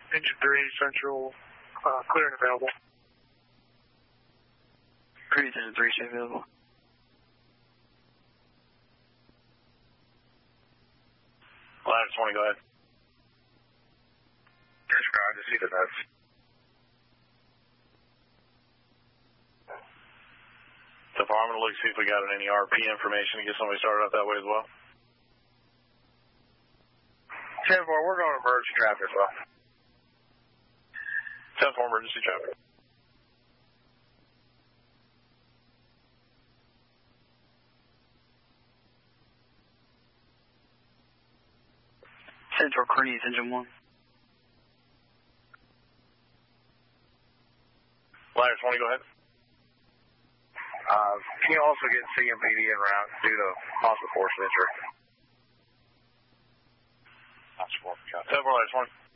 Engine 3, Central, clear and available. Great, Engine 3, stay available. Ladder 20, go ahead. I just see the notes. So far, I'm going to look, see if we got any RP information to get somebody started up that way as well. 10-4, we're going to emergency traffic as well. 10-4, emergency traffic. Central Cornelius, Engine 1. Ladder 20, go ahead. Can you also get CMPD en route due to possible force of injury? 10-4, ladder 20.